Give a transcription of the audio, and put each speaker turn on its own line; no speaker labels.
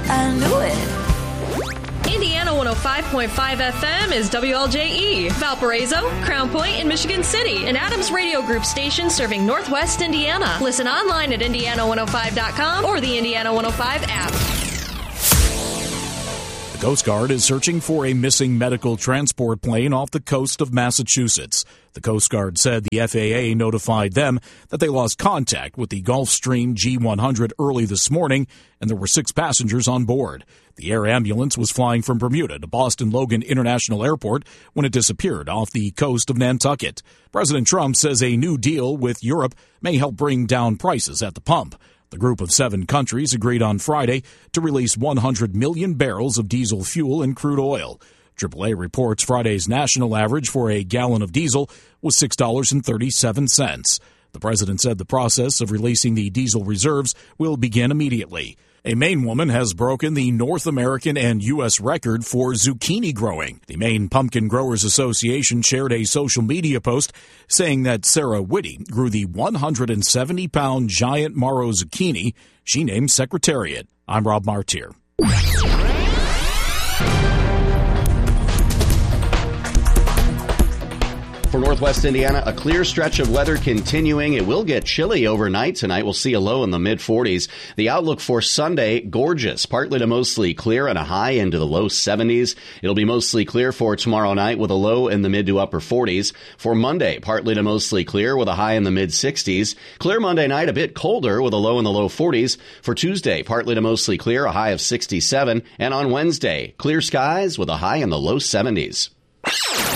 I knew it.
Indiana 105.5 FM is WLJE, Valparaiso, Crown Point, and Michigan City, an Adams Radio Group station serving Northwest Indiana. Listen online at Indiana105.com or the Indiana 105 app.
The Coast Guard is searching for a missing medical transport plane off the coast of Massachusetts. The Coast Guard said the FAA notified them that they lost contact with the Gulfstream G100 early this morning, and there were 6 passengers on board. The air ambulance was flying from Bermuda to Boston Logan International Airport when it disappeared off the coast of Nantucket. President Trump says a new deal with Europe may help bring down prices at the pump. The group of 7 countries agreed on Friday to release 100 million barrels of diesel fuel and crude oil. AAA reports Friday's national average for a gallon of diesel was $6.37. The president said the process of releasing the diesel reserves will begin immediately. A Maine woman has broken the North American and U.S. record for zucchini growing. The Maine Pumpkin Growers Association shared a social media post saying that Sarah Whitty grew the 170-pound giant Morrow zucchini she named Secretariat. I'm Rob Martier.
For Northwest Indiana, a clear stretch of weather continuing. It will get chilly overnight tonight. We'll see a low in the mid-40s. The outlook for Sunday, gorgeous. Partly to mostly clear and a high into the low 70s. It'll be mostly clear for tomorrow night with a low in the mid to upper 40s. For Monday, partly to mostly clear with a high in the mid-60s. Clear Monday night, a bit colder with a low in the low 40s. For Tuesday, partly to mostly clear, a high of 67. And on Wednesday, clear skies with a high in the low 70s.